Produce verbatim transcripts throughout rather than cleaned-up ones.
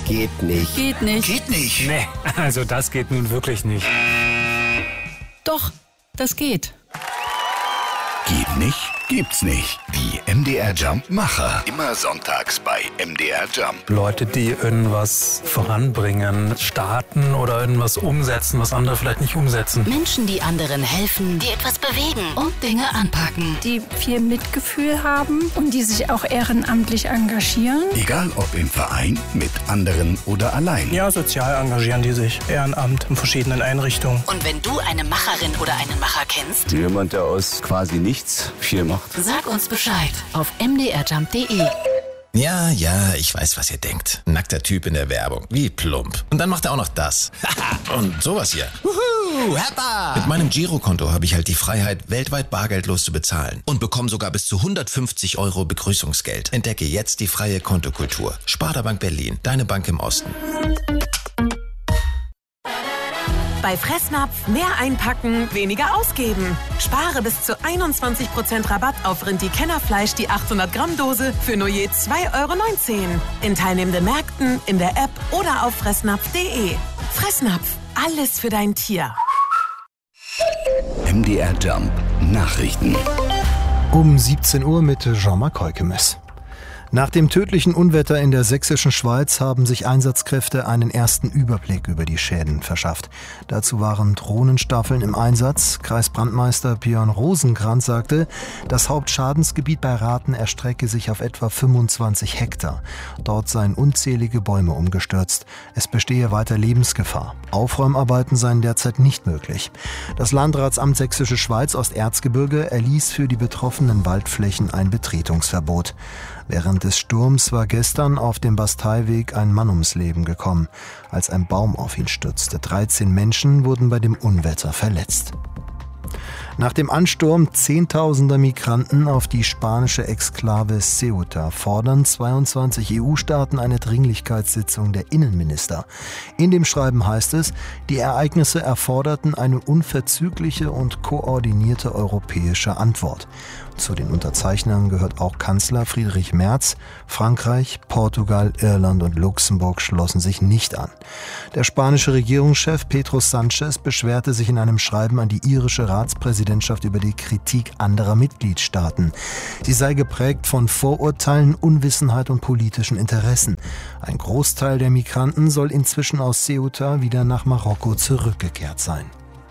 Geht nicht. Geht nicht. Geht nicht. Nee, also das geht nun wirklich nicht. Doch, das geht. Geht nicht? Gibt's nicht. Die M D R Jump Macher. Immer sonntags bei M D R Jump. Leute, die irgendwas voranbringen, starten oder irgendwas umsetzen, was andere vielleicht nicht umsetzen. Menschen, die anderen helfen, die etwas bewegen und Dinge anpacken. Die viel Mitgefühl haben und die sich auch ehrenamtlich engagieren. Egal ob im Verein, mit anderen oder allein. Ja, sozial engagieren die sich. Ehrenamt in verschiedenen Einrichtungen. Und wenn du eine Macherin oder einen Macher kennst, Jemand, der aus quasi nichts viel macht. sag uns Bescheid auf m d r jump punkt d e. Ja, ja, ich weiß, was ihr denkt. Nackter Typ in der Werbung. Wie plump. Und dann macht er auch noch das. Und sowas hier. Wuhu, Heppa! Mit meinem Girokonto habe ich halt die Freiheit, weltweit bargeldlos zu bezahlen. Und bekomme sogar bis zu hundertfünfzig Euro Begrüßungsgeld. Entdecke jetzt die freie Kontokultur. Sparda Bank Berlin, deine Bank im Osten. Bei Fressnapf mehr einpacken, weniger ausgeben. Spare bis zu einundzwanzig Prozent Rabatt auf Rindi-Kennerfleisch, die achthundert Gramm Dose für nur je zwei Euro neunzehn. In teilnehmenden Märkten, in der App oder auf fressnapf punkt de. Fressnapf, alles für dein Tier. M D R Jump Nachrichten. Um siebzehn Uhr mit Jean-Marc Heukemes. Nach dem tödlichen Unwetter in der sächsischen Schweiz haben sich Einsatzkräfte einen ersten Überblick über die Schäden verschafft. Dazu waren Drohnenstaffeln im Einsatz. Kreisbrandmeister Björn Rosenkrantz sagte, das Hauptschadensgebiet bei Rathen erstrecke sich auf etwa fünfundzwanzig Hektar. Dort seien unzählige Bäume umgestürzt. Es bestehe weiter Lebensgefahr. Aufräumarbeiten seien derzeit nicht möglich. Das Landratsamt Sächsische Schweiz Osterzgebirge erließ für die betroffenen Waldflächen ein Betretungsverbot. Während des Sturms war gestern auf dem Basteiweg ein Mann ums Leben gekommen, als ein Baum auf ihn stürzte. dreizehn Menschen wurden bei dem Unwetter verletzt. Nach dem Ansturm zehntausender Migranten auf die spanische Exklave Ceuta fordern zweiundzwanzig E U-Staaten eine Dringlichkeitssitzung der Innenminister. In dem Schreiben heißt es, die Ereignisse erforderten eine unverzügliche und koordinierte europäische Antwort. Zu den Unterzeichnern gehört auch Kanzler Friedrich Merz. Frankreich, Portugal, Irland und Luxemburg schlossen sich nicht an. Der spanische Regierungschef Pedro Sanchez beschwerte sich in einem Schreiben an die irische Ratspräsidentschaft über die Kritik anderer Mitgliedstaaten. Sie sei geprägt von Vorurteilen, Unwissenheit und politischen Interessen. Ein Großteil der Migranten soll inzwischen aus Ceuta wieder nach Marokko zurückgekehrt sein.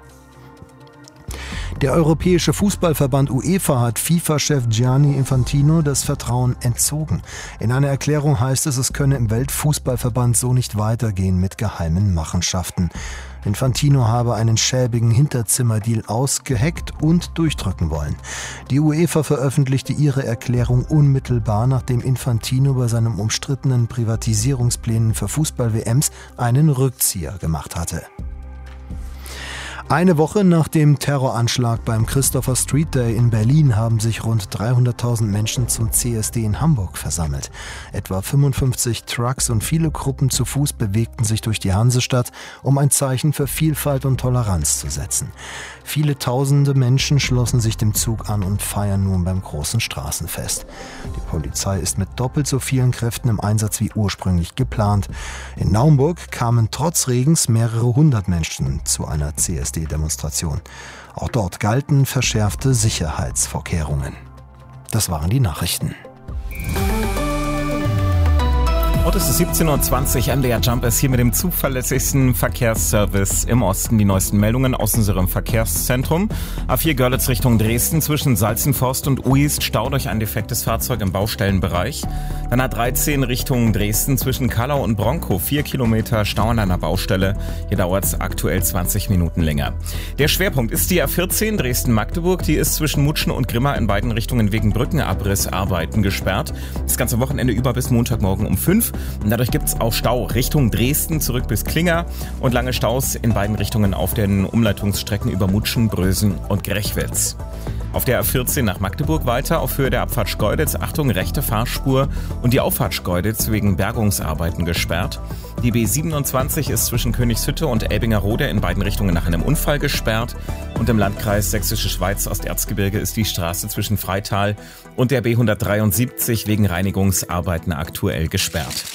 Der Europäische Fußballverband UEFA hat FIFA-Chef Gianni Infantino das Vertrauen entzogen. In einer Erklärung heißt es, es könne im Weltfußballverband so nicht weitergehen mit geheimen Machenschaften. Infantino habe einen schäbigen Hinterzimmerdeal ausgeheckt und durchdrücken wollen. Die UEFA veröffentlichte ihre Erklärung unmittelbar, nachdem Infantino bei seinen umstrittenen Privatisierungsplänen für Fußball-W Ms einen Rückzieher gemacht hatte. Eine Woche nach dem Terroranschlag beim Christopher Street Day in Berlin haben sich rund dreihunderttausend Menschen zum C S D in Hamburg versammelt. Etwa fünfundfünfzig Trucks und viele Gruppen zu Fuß bewegten sich durch die Hansestadt, um ein Zeichen für Vielfalt und Toleranz zu setzen. Viele tausende Menschen schlossen sich dem Zug an und feiern nun beim großen Straßenfest. Die Polizei ist mit doppelt so vielen Kräften im Einsatz wie ursprünglich geplant. In Naumburg kamen trotz Regens mehrere hundert Menschen zu einer C S D-Demonstration. Auch dort galten verschärfte Sicherheitsvorkehrungen. Das waren die Nachrichten. Und es ist siebzehn Uhr zwanzig, M D R Jump ist hier mit dem zuverlässigsten Verkehrsservice im Osten. Die neuesten Meldungen aus unserem Verkehrszentrum. A vier Görlitz Richtung Dresden zwischen Salzenforst und Uist, Stau durch ein defektes Fahrzeug im Baustellenbereich. Dann A dreizehn Richtung Dresden zwischen Kallau und Bronkow, vier Kilometer Stau an einer Baustelle. Hier dauert es aktuell zwanzig Minuten länger. Der Schwerpunkt ist die A vierzehn Dresden-Magdeburg. Die ist zwischen Mutschen und Grimma in beiden Richtungen wegen Brückenabrissarbeiten gesperrt. Das ganze Wochenende über bis Montagmorgen um fünf. Und dadurch gibt es auch Stau Richtung Dresden zurück bis Klinger und lange Staus in beiden Richtungen auf den Umleitungsstrecken über Mutschen, Brösen und Grechwitz. Auf der A vierzehn nach Magdeburg weiter auf Höhe der Abfahrt Schkeuditz, Achtung, rechte Fahrspur und die Auffahrt Schkeuditz wegen Bergungsarbeiten gesperrt. Die B siebenundzwanzig ist zwischen Königshütte und Elbingerode in beiden Richtungen nach einem Unfall gesperrt. Und im Landkreis Sächsische Schweiz Osterzgebirge ist die Straße zwischen Freital und der B hundertdreiundsiebzig wegen Reinigungsarbeiten aktuell gesperrt.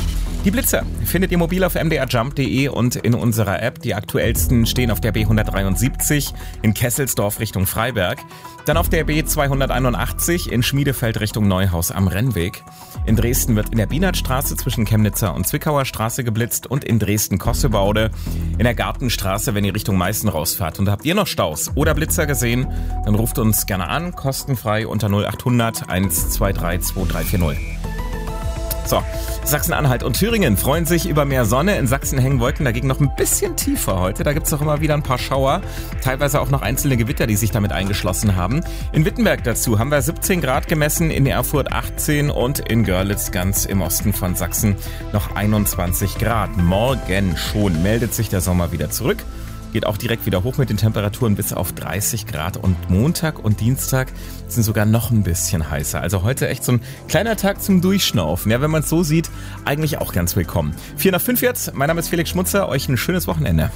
Die Blitzer findet ihr mobil auf m d r jump punkt d e und in unserer App. Die aktuellsten stehen auf der B hundertdreiundsiebzig in Kesselsdorf Richtung Freiberg. Dann auf der B zweihunderteinundachtzig in Schmiedefeld Richtung Neuhaus am Rennweg. In Dresden wird in der Bienertstraße zwischen Chemnitzer und Zwickauer Straße geblitzt und in Dresden-Kossebaude in der Gartenstraße, wenn ihr Richtung Meißen rausfahrt. Und habt ihr noch Staus oder Blitzer gesehen, dann ruft uns gerne an, kostenfrei unter null acht hundert eins zwei drei zwei drei vier null. So, Sachsen-Anhalt und Thüringen freuen sich über mehr Sonne. In Sachsen hängen Wolken dagegen noch ein bisschen tiefer heute. Da gibt es auch immer wieder ein paar Schauer, teilweise auch noch einzelne Gewitter, die sich damit eingeschlossen haben. In Wittenberg dazu haben wir siebzehn Grad gemessen, in Erfurt achtzehn und in Görlitz ganz im Osten von Sachsen noch einundzwanzig Grad. Morgen schon meldet sich der Sommer wieder zurück. Geht auch direkt wieder hoch mit den Temperaturen bis auf dreißig Grad und Montag und Dienstag sind sogar noch ein bisschen heißer. Also heute echt so ein kleiner Tag zum Durchschnaufen. Ja, wenn man es so sieht, eigentlich auch ganz willkommen. vier nach fünf jetzt, mein Name ist Felix Schmutzer, euch ein schönes Wochenende.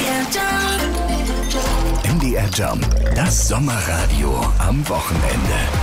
M D R Jump, das Sommerradio am Wochenende.